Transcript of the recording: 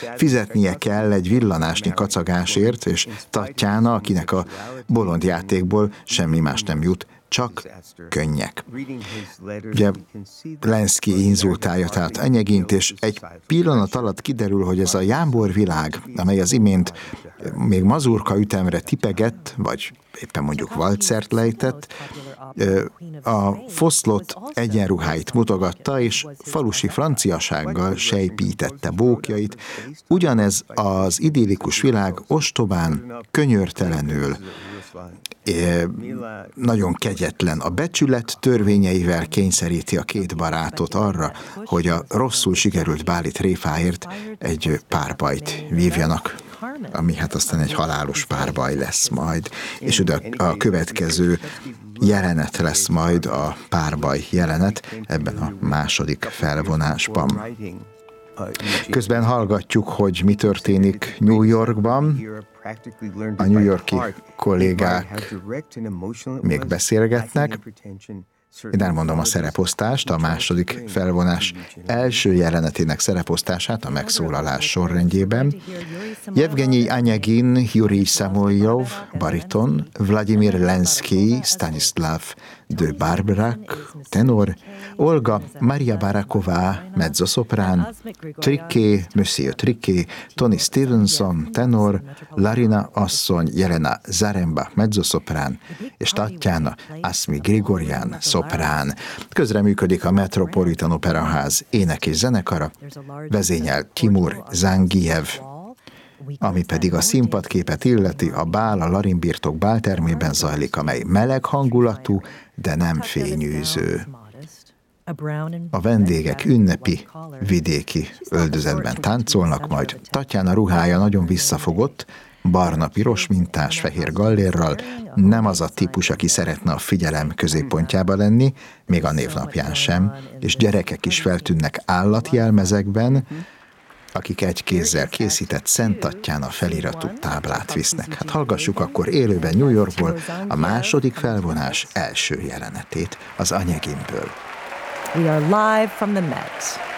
fizetnie kell egy villanásnyi kacagásért, és Tatjana, akinek a bolondjátékból semmi más nem jut, csak könnyek. Ugye Lenszky inzultálja tehát Anyegint, és egy pillanat alatt kiderül, hogy ez a jámborvilág, amely az imént még mazurka ütemre tipegett, vagy éppen mondjuk valcert lejtett, a foszlott egyenruháit mutogatta, és falusi franciasággal sejpítette bókjait. Ugyanez az idillikus világ ostobán, könyörtelenül, nagyon kegyetlen. A becsület törvényeivel kényszeríti a két barátot arra, hogy a rosszul sikerült báli tréfáért egy párbajt vívjanak, ami hát aztán egy halálos párbaj lesz majd. És oda a következő jelenet lesz majd a párbaj jelenet ebben a második felvonásban. Közben hallgatjuk, hogy mi történik New Yorkban. A New York-i kollégák még beszélgetnek. Én elmondom a szereposztást, a második felvonás első jelenetének szereposztását a megszólalás sorrendjében. Yevgenyi Anyegin, Jurij Samoljov, bariton, Vladimir Lenszky, Stanislav de Barbrak, tenor, Olga Maria Baraková, mezzoszoprán, Triquet, Monsieur Triquet, Tony Stevenson, tenor, Larina asszony, Jelena Zaremba, mezzoszoprán, és Tatjana Asmi Grigoryan, szoprán. Közreműködik a Metropolitan Operaház ének és zenekara, vezényel Timur Zangijev. Ami pedig a színpadképet illeti, a bál a Larin-birtok báltermében zajlik, amely meleg hangulatú, de nem fényűző. A vendégek ünnepi, vidéki öltözetben táncolnak, majd Tatjana ruhája nagyon visszafogott, barna-piros mintás, fehér gallérral, nem az a típus, aki szeretne a figyelem középpontjába lenni, még a névnapján sem, és gyerekek is feltűnnek állatjelmezekben, akik egy kézzel készített Szent Tatjana feliratú táblát visznek. Hát hallgassuk akkor élőben New Yorkból a második felvonás első jelenetét az Anyeginből. We are live from the Met.